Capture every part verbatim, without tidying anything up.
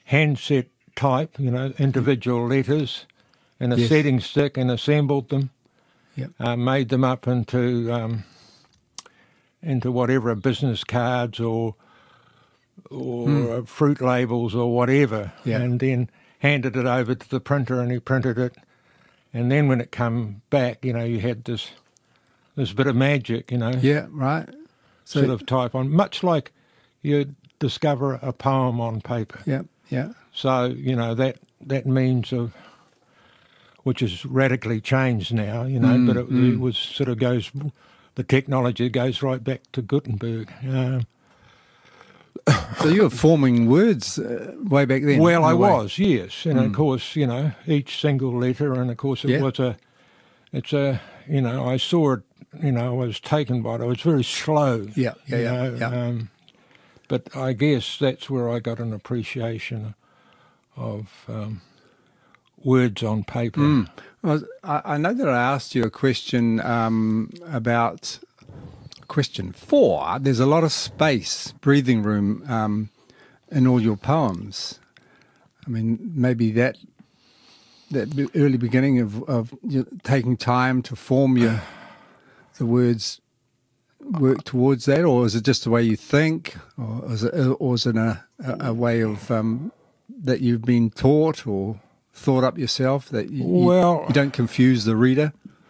handset type, you know, individual letters, and a Yes. setting stick, and assembled them, Yep. uh, made them up into um, into whatever business cards or or Mm. fruit labels or whatever, Yeah. and then handed it over to the printer, and he printed it. And then when it come back, you know, you had this this bit of magic, you know, Yeah, right. So, sort of type on, much like you discover a poem on paper. yeah, yeah. So, you know, that that means of, which is radically changed now, you know, Mm, but it, mm. it was sort of goes, the technology goes right back to Gutenberg. Uh, So you were forming words uh, way back then? well, in I a way. was, yes. And of Mm. course, you know, each single letter, and of course it Yeah. was a, it's a, you know, I saw it, you know, I was taken by it. It was very slow. Yeah, yeah, you yeah, know, yeah. Um, but I guess that's where I got an appreciation of um, words on paper. Mm. Well, I, I know that I asked you a question um, about question four. There's a lot of space, breathing room um, in all your poems. I mean, maybe that that be- early beginning of, of you taking time to form your the words, work towards that, or is it just the way you think, or is it, or is it a, a, a way of um, that you've been taught or thought up yourself that you, you- Well- you don't confuse the reader?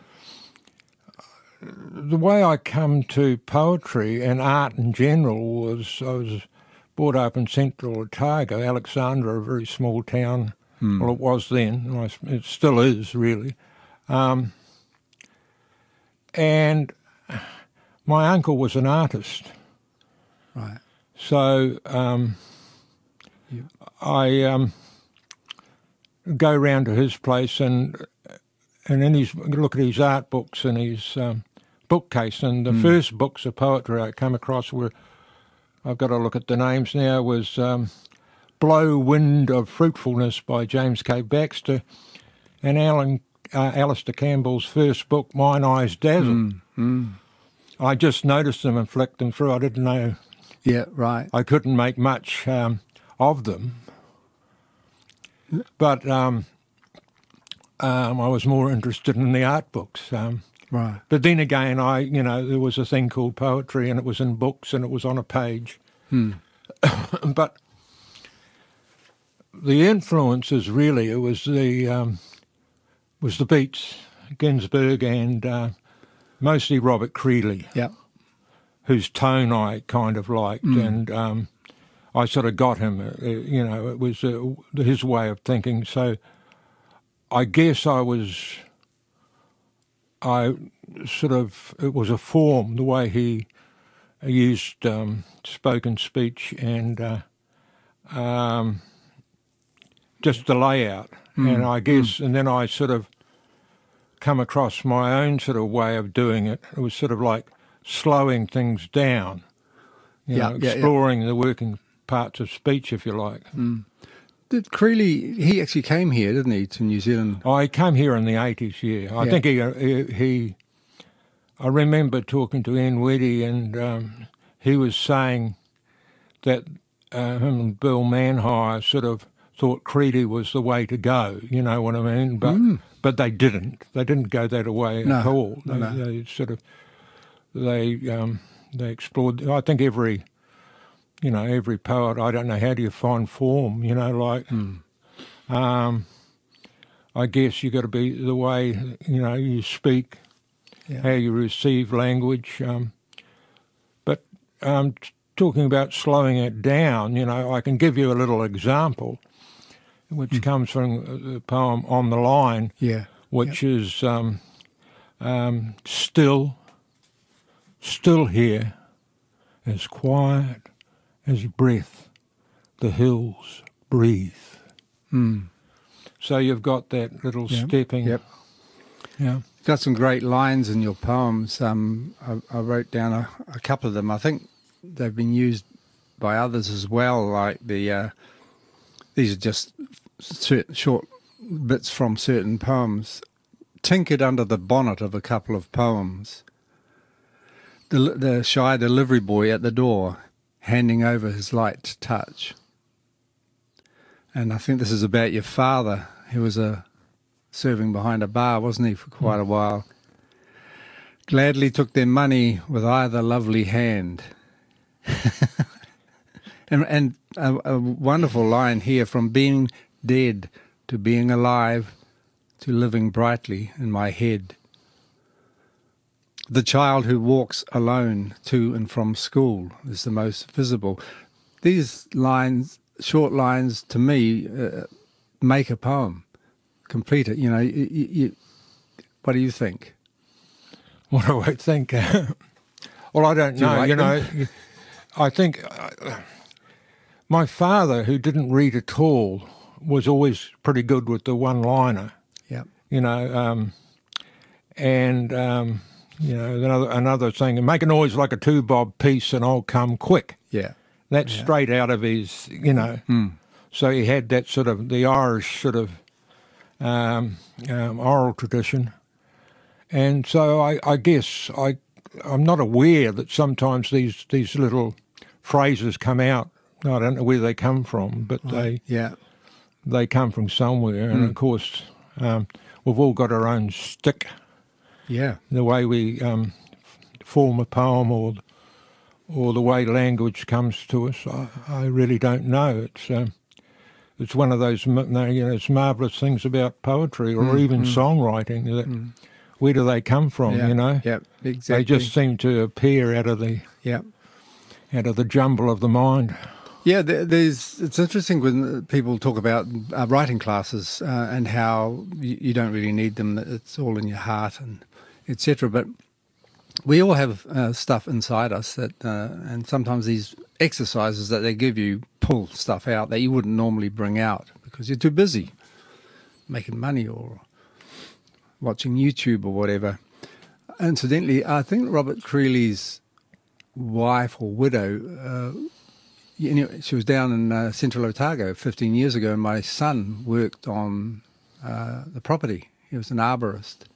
The way I come to poetry and art in general was I was brought up in central Otago, Alexandra, a very small town. Hmm. Well, it was then. and I- It still is, really. Um, and my uncle was an artist. Right. So um, Yeah. I um, go round to his place and and in his look at his art books and his um, bookcase. And the Mm. first books of poetry I come across were, I've got to look at the names now, was um, Blow Wind of Fruitfulness by James K. Baxter, and Alan uh, Alistair Campbell's first book, Mine Eyes Dazzle. Mm. Mm. I just noticed them and flicked them through. I didn't know, Yeah, right. I couldn't make much um, of them. But um, um, I was more interested in the art books. Um, Right. but then again, I, you know, there was a thing called poetry, and it was in books, and it was on a page. Hmm. But the influences really, it was the um, was the Beats, Ginsberg, and uh, mostly Robert Creeley, Yeah. whose tone I kind of liked, Mm. and um, I sort of got him. Uh, you know, it was uh, his way of thinking. So I guess I was, I sort of, it was a form, the way he used um, spoken speech and uh, um, just the layout. Mm. And I guess, and then I sort of come across my own sort of way of doing it. It was sort of like slowing things down, you Yeah, know, yeah, yeah. exploring the working parts of speech, if you like. Mm. Did Creeley, he actually came here, didn't he, to New Zealand? I came here in the eighties, yeah. I Yeah. think he, he, he, I remember talking to Ian Weddy, and um, he was saying that uh, him and Bill Manhire sort of thought Creedy was the way to go, you know what I mean? But Mm. but they didn't. They didn't go that way No, at all. no, They, no. they sort of, they um, they explored, I think every, you know, every poet, I don't know, how do you find form, you know, like, Mm. um, I guess you got to be the way, you know, you speak, Yeah. how you receive language. Um, but um, t- talking about slowing it down, you know, I can give you a little example, which Mm. comes from the poem On the Line, Yeah. which is um, um, still, still here, as quiet as breath, the hills breathe. Mm. So you've got that little Yep, stepping. yep. Yeah. Got some great lines in your poems. Um, I, I wrote down a, a couple of them. I think they've been used by others as well. Like the uh, these are just certain short bits from certain poems. Tinkered under the bonnet of a couple of poems. The the shy delivery boy at the door, handing over his light touch. And I think this is about your father. He was a serving behind a bar, wasn't he, for quite a while? Gladly took their money with either lovely hand. and and a, a wonderful line here, from being dead to being alive to living brightly in my head. The child who walks alone to and from school is the most visible. These lines, short lines, to me, uh, make a poem, complete it. You know, you, you, what do you think? What do I think? Well, I don't Do you know. like You know, them? I think uh, my father, who didn't read at all, was always pretty good with the one-liner. Yeah. You know, um, and um, you know another another thing, make a noise like a two-bob piece, and I'll come quick. Yeah. That's Yeah. straight out of his, you know. Mm. So he had that sort of the Irish sort of um, um, oral tradition, and so I, I guess I I'm not aware that sometimes these these little phrases come out. I don't know where they come from, but they Yeah. they come from somewhere, and Mm. of course um, we've all got our own stick. Yeah. The way we um, form a poem, or or the way language comes to us, I, I really don't know. It's um, it's one of those m- no, you know, it's marvelous things about poetry, or Mm, even mm. songwriting. That Mm. where do they come from? Yeah. You know, Yeah. they Exactly. just seem to appear out of the Yeah. out of the jumble of the mind. Yeah, there, there's. It's interesting when people talk about uh, writing classes uh, and how you, you don't really need them. It's all in your heart and et cetera. But we all have uh, stuff inside us that, uh, and sometimes these exercises that they give you pull stuff out that you wouldn't normally bring out because you're too busy making money or watching YouTube or whatever. Incidentally, I think Robert Creeley's wife or widow. Uh, You know, she was down in uh, Central Otago fifteen years ago, and my son worked on uh, the property. He was an arborist.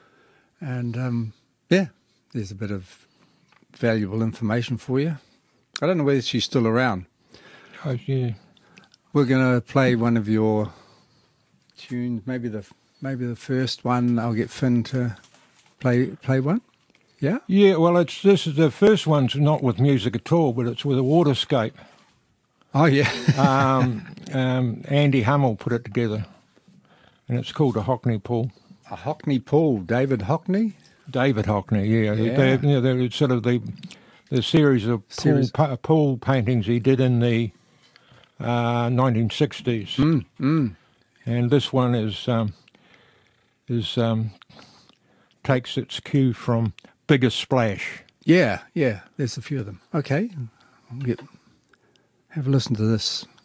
And, um, yeah, there's a bit of valuable information for you. I don't know whether she's still around. Oh, yeah. We're going to play one of your tunes, maybe the maybe the first one. I'll get Finn to play play one. Yeah? Yeah, well, it's this is the first one's not with music at all, but it's with a waterscape. Oh, yeah. Um, um, Andy Hummel put it together, and it's called a Hockney Pool. A Hockney Pool. David Hockney? David Hockney, yeah. Yeah. They're, you know, they're sort of the the series of pool, Series. pa- pool paintings he did in the uh, nineteen sixties, Mm, mm. and this one is um, is um, takes its cue from Bigger Splash. Yeah, yeah. There's a few of them. Okay. I'll get, have a listen to this.